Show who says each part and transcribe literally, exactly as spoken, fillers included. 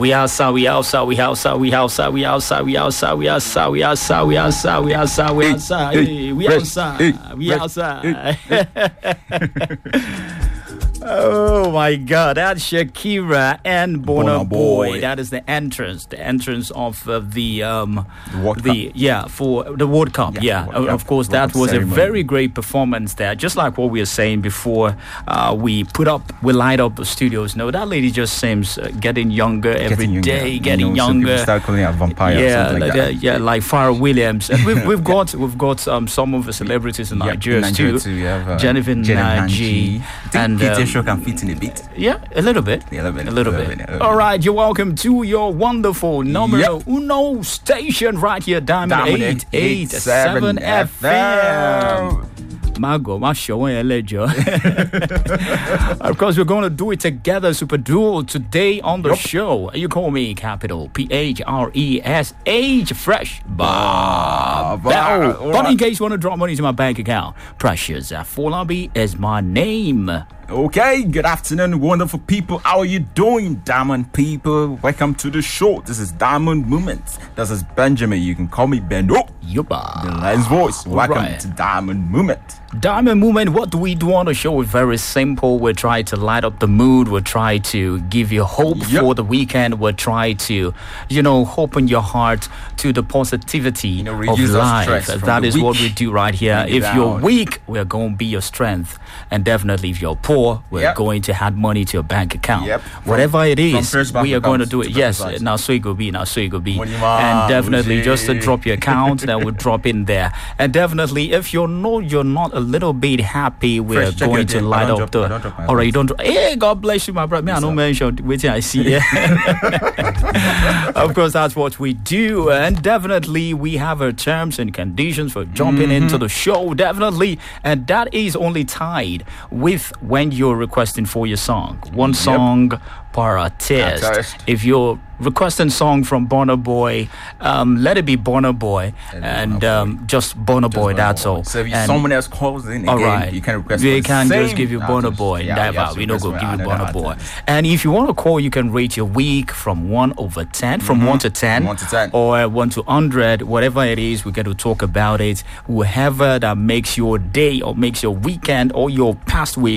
Speaker 1: We outside, we outside, we outside, we outside, we outside, we outside, we outside, we outside, we outside, we outside, we outside, we outside, we outside. Oh my God, that's Shakira and Burna Boy. That is the entrance, the entrance of uh, the um,
Speaker 2: the,
Speaker 1: the yeah for the World Cup. Yeah, yeah. World Cup. Of course, World that Cup was ceremony. A very great performance there. Just like what we were saying before, uh, we put up, we light up the studios. No, that lady just seems uh, getting younger every
Speaker 2: getting
Speaker 1: day,
Speaker 2: younger.
Speaker 1: getting
Speaker 2: you know,
Speaker 1: younger.
Speaker 2: So start calling her vampire.
Speaker 1: Yeah,
Speaker 2: or something like,
Speaker 1: like
Speaker 2: that.
Speaker 1: yeah, like Pharrell Williams. And we've we've got we've got um, some of the celebrities in
Speaker 2: yeah,
Speaker 1: Nigeria,
Speaker 2: Nigeria
Speaker 1: too.
Speaker 2: too. We have uh,
Speaker 1: Jennifer Naji
Speaker 2: and Peter Show can fit in a bit.
Speaker 1: Yeah, a little bit.
Speaker 2: Yeah, a little bit.
Speaker 1: A little,
Speaker 2: a
Speaker 1: bit.
Speaker 2: little bit. A little
Speaker 1: All
Speaker 2: bit.
Speaker 1: right, you're welcome to your wonderful number
Speaker 2: yep.
Speaker 1: uno station right here, Diamond eight eight seven F M. Mago, my show ain't ledger. Of course, we're going to do it together, Super Duo, today on the yep. show. You call me capital P H R E S H, Fresh Bob. But in case you want to drop money into my bank account, Precious Afolabi is my name.
Speaker 2: Okay, good afternoon, wonderful people. How are you doing, Diamond people? Welcome to the show. This is Diamond Moments. This is Benjamin. You can call me Bendo.
Speaker 1: Yuba.
Speaker 2: The nice voice. Welcome
Speaker 1: right.
Speaker 2: to Diamond Moment.
Speaker 1: Diamond Moment, what do we do on the show? It's very simple. We try to light up the mood. We try to give you hope yep. for the weekend. We try to, you know, open your heart to the positivity you know, of life. That is week. What we do right here. If down. You're weak, we're going to be your strength. And definitely if you're poor, we're yep. going to add money to your bank account. Yep. Whatever from, it is, we are going to do it. Yes, now so it could be, now so it could be. And definitely just to drop your account, then we'll drop in there. And definitely if you're not, you're not a little bit happy, we're Fresh, going to light up the. All right, you don't. Hey, God bless you, my brother. Me, I don't mention which I see. Of course, that's what we do. And definitely we have our terms and conditions for jumping mm-hmm. into the show. Definitely. And that is only tied with when you're requesting for your song. One song yep. per artist. artist. If you're requesting song from Burna Boy, um, let it be Burna Boy and, and um, Boy. just Burna Boy, that's all.
Speaker 2: So if
Speaker 1: and
Speaker 2: someone else calls in again,
Speaker 1: all right.
Speaker 2: you can request
Speaker 1: we
Speaker 2: for
Speaker 1: can
Speaker 2: the
Speaker 1: just give you Burna Boy.
Speaker 2: Yeah,
Speaker 1: yeah, we don't go give you Burna Boy. And if you want to call, you can rate your week from one over ten, from mm-hmm. one to ten,
Speaker 2: one to ten,
Speaker 1: or one to hundred, whatever it is. We're going to talk about it. Whoever that makes your day or makes your weekend or your past week